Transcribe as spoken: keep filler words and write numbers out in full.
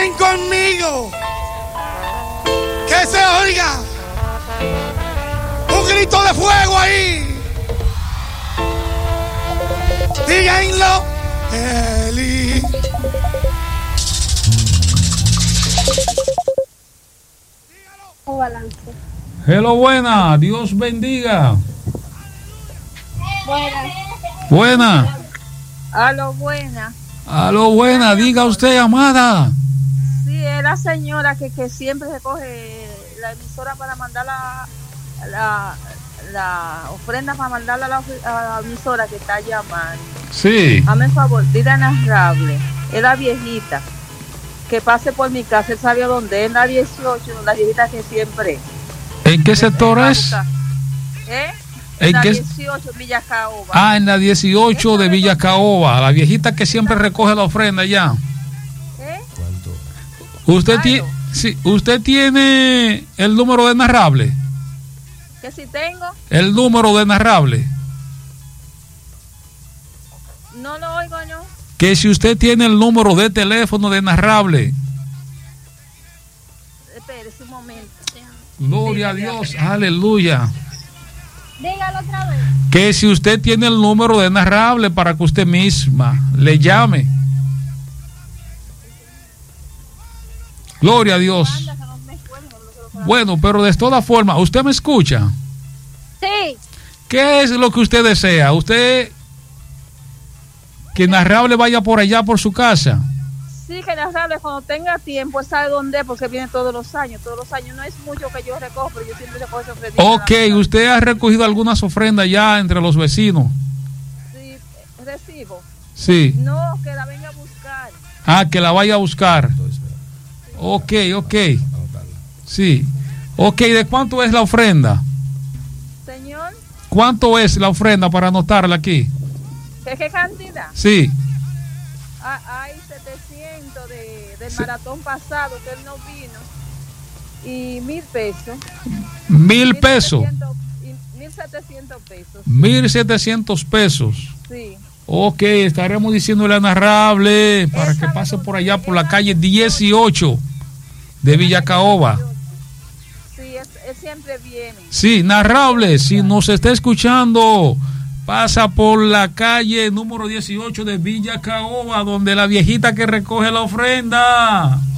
Ven conmigo. Que se oiga un grito de fuego ahí. Díganlo, Eli. Balance. Hello, buena. Dios bendiga. Buena. Buena. Aló, buena. Aló, buena. Diga usted, amada. Sí, es la señora que, que siempre recoge la emisora para mandar la, la, la ofrenda, para mandarla a la, a la emisora que está llamando. Sí. Hazme el favor, dile narrable. Es la viejita que pase por mi casa. Él sabe dónde es, en la dieciocho, la viejita que siempre. ¿En qué sector es? ¿Eh? ¿En, en la qué? dieciocho, Villa Caoba. Ah, en la dieciocho de Villa Caoba. La viejita que siempre recoge la ofrenda ya. ¿Eh? ¿Usted, ti, sí, ¿Usted tiene el número de narrable? ¿Que si tengo? El número de narrable. No lo oigo, ¿no? Que si usted tiene el número de teléfono de narrable. Espérese un momento. Gloria a Dios, aleluya. Dígalo otra vez. Que si usted tiene el número de narrable para que usted misma le llame. Gloria a Dios. Bueno, pero de todas formas, ¿usted me escucha? Sí. ¿Qué es lo que usted desea? ¿Usted que narrable vaya por allá por su casa? Sí, que narrable cuando tenga tiempo, él sabe dónde es, porque viene todos los años. Todos los años no es mucho que yo recojo, pero yo siempre recojo esa ofrenda. Ok, ¿usted ha recogido algunas ofrendas ya entre los vecinos? Sí, recibo. Sí. No, que la venga a buscar. Ah, que la vaya a buscar. Ok, ok. Sí. Ok, ¿de cuánto es la ofrenda? Señor. ¿Cuánto es la ofrenda para anotarla aquí? ¿Qué, qué cantidad? Sí. Ah, hay setecientos de, del maratón pasado que él no vino. Y mil pesos. Mil pesos. Y mil setecientos pesos. Mil setecientos pesos. Sí. Ok, estaremos diciéndole a narrable para que pase por allá por la calle dieciocho de Villa Caoba. Sí, él, él siempre viene. Sí, narrable, si nos está escuchando, pasa por la calle número dieciocho de Villa Caoba, donde la viejita que recoge la ofrenda